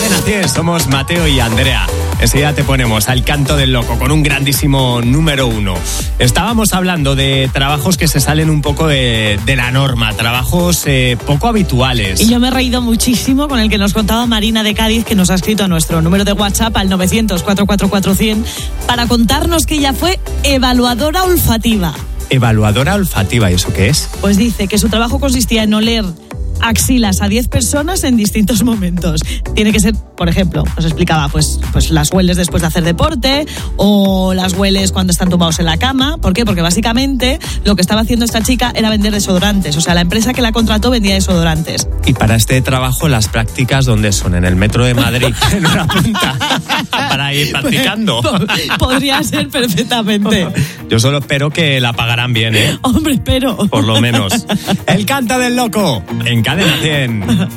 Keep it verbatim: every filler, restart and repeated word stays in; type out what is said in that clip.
Cadena cien, somos Mateo y Andrea. Enseguida te ponemos al canto del loco con un grandísimo número uno. Estábamos hablando de trabajos que se salen un poco de, de la norma, trabajos eh, poco habituales. Y yo me he reído muchísimo con el que nos contaba Marina de Cádiz, que nos ha escrito a nuestro número de WhatsApp al novecientos, cuatrocientos cuarenta y cuatro, cien para contarnos que ella fue evaluadora olfativa. Evaluadora olfativa, ¿y eso qué es? Pues dice que su trabajo consistía en oler axilas a diez personas en distintos momentos. Tiene que ser, por ejemplo, nos explicaba, pues, pues las hueles después de hacer deporte o las hueles cuando están tumbados en la cama. ¿Por qué? Porque básicamente lo que estaba haciendo esta chica era vender desodorantes. O sea, la empresa que la contrató vendía desodorantes. Y para este trabajo, las prácticas, ¿dónde son? ¿En el metro de Madrid? ¿En una punta? Para ir practicando. Podría ser perfectamente. Yo solo espero que la pagarán bien, ¿eh? Hombre, espero. Por lo menos. El canta del loco en Cadena cien.